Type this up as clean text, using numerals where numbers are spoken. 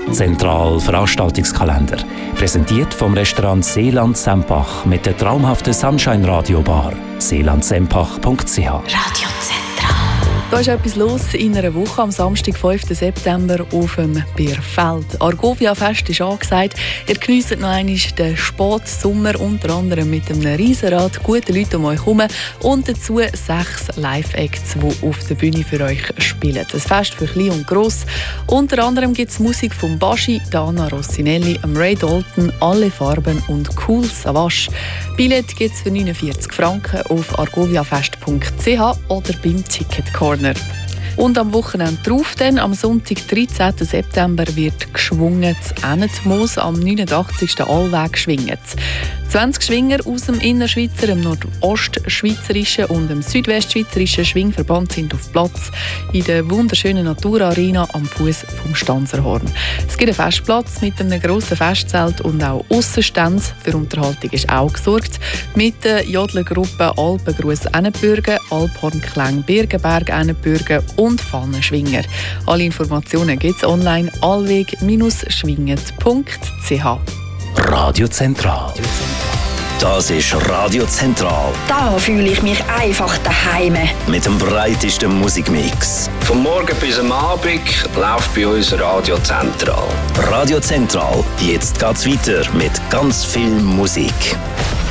Zentral Veranstaltungskalender. Präsentiert vom Restaurant Seeland Sempach mit der traumhaften Sunshine Radio Bar. seelandsempach.ch. Radio Zentral. Da ist etwas los in einer Woche am Samstag, 5. September auf dem Bierfeld. Argovia-Fest ist angesagt. Ihr geniesst noch einmal den Spätsommer, unter anderem mit einem Riesenrad, guten Leuten um euch herum und dazu 6 Live-Acts, die auf der Bühne für euch spielen. Ein Fest für klein und gross. Unter anderem gibt es Musik von Baschi, Dana Rossinelli, Ray Dalton, Alle Farben und Cool Savage. Billett gibt es für 49 Franken auf argoviafest.ch oder beim Ticket Corner. Und am Wochenende drauf, dann, am Sonntag, 13. September, wird geschwungen zu Ennetmoos, am 89. Allweg schwingen. 20 Schwinger aus dem Innerschweizer, dem Nordostschweizerischen und dem Südwestschweizerischen Schwingverband sind auf Platz in der wunderschönen Naturarena am Fuß vom Stanzerhorn. Es gibt einen Festplatz mit einem grossen Festzelt und auch Aussenstände. Für Unterhaltung ist auch gesorgt. Mit der Jodlergruppe Alpengruß Ennenbürgen, Alphornklang Birgenberg Ennenbürgen und Pfannenschwinger. Alle Informationen gibt es online allweg-schwingen.ch. Radio Zentral. Das ist Radio Zentral. Da fühle ich mich einfach daheim. Mit dem breitesten Musikmix. Vom Morgen bis am Abend läuft bei uns Radio Zentral. Radio Zentral. Jetzt geht's weiter mit ganz viel Musik.